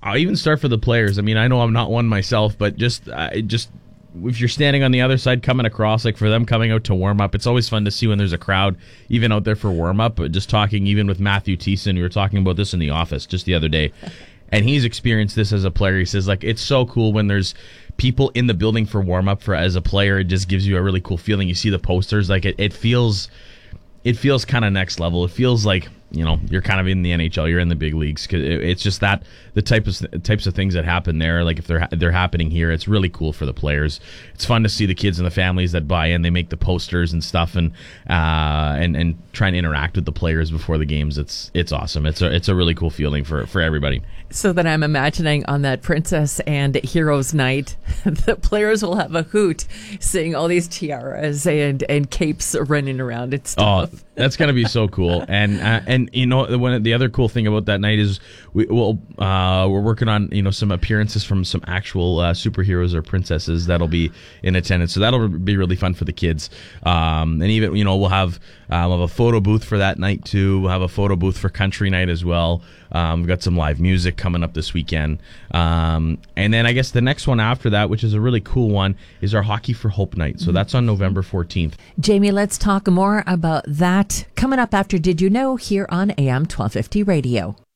I'll even start for the players. I mean, I know I'm not one myself, but just if you're standing on the other side coming across, like for them coming out to warm up, it's always fun to see when there's a crowd even out there for warm up. But just talking even with Matthew Thiessen, we were talking about this in the office just the other day, and he's experienced this as a player. He says, like, it's so cool when there's people in the building for warm up. For as a player, it just gives you a really cool feeling. You see the posters, like it feels kind of next level. It feels like, you know, you're kind of in the NHL, you're in the big leagues, because it's just that the types of things that happen there, like if they're happening here, it's really cool for the players. It's fun to see the kids and the families that buy in. They make the posters and stuff, and try and interact with the players before the games. It's awesome. It's a really cool feeling for everybody. So then I'm imagining on that Princess and Heroes night, the players will have a hoot seeing all these tiaras and capes running around and stuff. Oh, that's gonna be so cool. And you know, the other cool thing about that night is we're working on, you know, some appearances from some actual superheroes or princesses that'll be in attendance. So that'll be really fun for the kids. And even, you know, we'll have a photo booth for that night too. We'll have a photo booth for country night as well. We've got some live music coming up this weekend. And then I guess the next one after that, which is a really cool one, is our Hockey for Hope night. So that's on November 14th. Jamie, let's talk more about that coming up after Did You Know here on AM 1250 Radio.